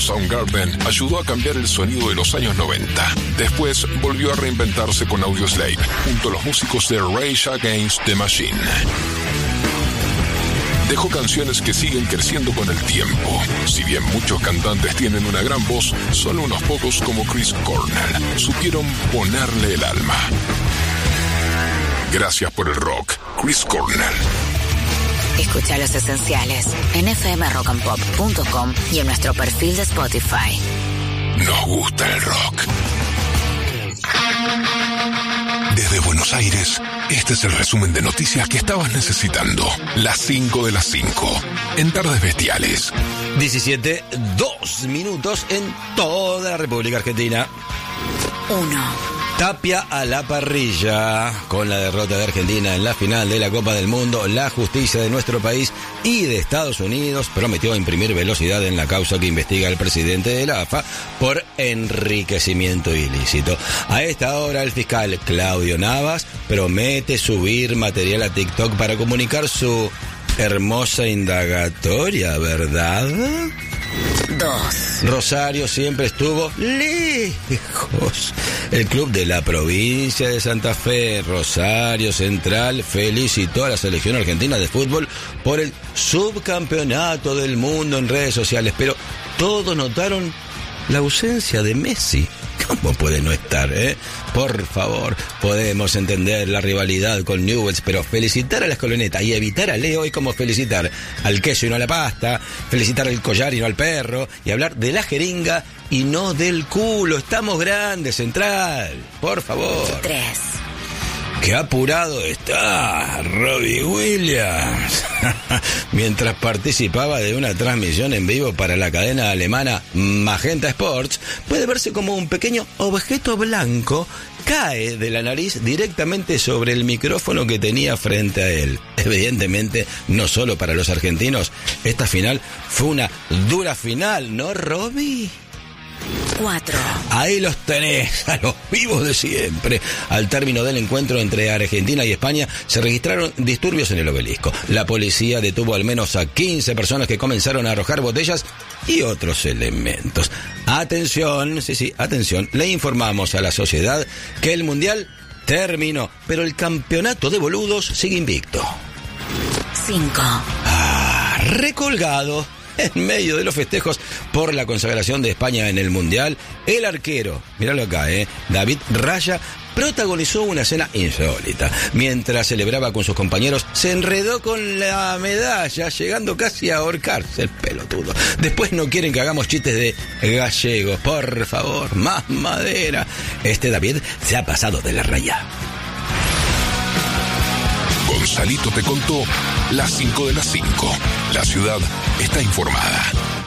Soundgarden ayudó a cambiar el sonido de los años 90. Después volvió a reinventarse con Audioslave, junto a los músicos de Rage Against the Machine. Dejó canciones que siguen creciendo con el tiempo. Si bien muchos cantantes tienen una gran voz, solo unos pocos como Chris Cornell supieron ponerle el alma. Gracias por el rock, Chris Cornell. Escucha Los Esenciales en fmrockandpop.com y en nuestro perfil de Spotify. Nos gusta el rock. Desde Buenos Aires, este es el resumen de noticias que estabas necesitando. Las 5 de las 5, en Tardes Bestiales. 17:02 en toda la República Argentina. 1. Tapia a la parrilla. Con la derrota de Argentina en la final de la Copa del Mundo, la justicia de nuestro país y de Estados Unidos prometió imprimir velocidad en la causa que investiga el presidente de la AFA por enriquecimiento ilícito. A esta hora el fiscal Claudio Navas promete subir material a TikTok para comunicar su hermosa indagatoria, ¿verdad? 2. Rosario siempre estuvo lejos. El club de la provincia de Santa Fe, Rosario Central, felicitó a la selección argentina de fútbol por el subcampeonato del mundo en redes sociales, pero todos notaron la ausencia de Messi. ¿Cómo puede no estar, Por favor, podemos entender la rivalidad con Newell's, pero felicitar a la escoloneta y evitar a Leo es como felicitar al queso y no a la pasta, felicitar al collar y no al perro, y hablar de la jeringa y no del culo. Estamos grandes, Central, por favor. 3. ¡Qué apurado está Robbie Williams! Mientras participaba de una transmisión en vivo para la cadena alemana Magenta Sports, puede verse como un pequeño objeto blanco cae de la nariz directamente sobre el micrófono que tenía frente a él. Evidentemente, no solo para los argentinos, esta final fue una dura final, ¿no, Robbie? 4. Ahí los tenés, a los vivos de siempre. Al término del encuentro entre Argentina y España se registraron disturbios en el Obelisco. La policía detuvo al menos a 15 personas que comenzaron a arrojar botellas y otros elementos. Atención, atención, le informamos a la sociedad que el Mundial terminó, pero el campeonato de boludos sigue invicto. 5. Recolgado. En medio de los festejos por la consagración de España en el Mundial, el arquero, míralo acá, David Raya, protagonizó una escena insólita. Mientras celebraba con sus compañeros, se enredó con la medalla, llegando casi a ahorcarse el pelotudo. Después no quieren que hagamos chistes de gallegos, por favor, más madera. Este David se ha pasado de la raya. Gonzalito te contó las 5 de las 5. La ciudad está informada.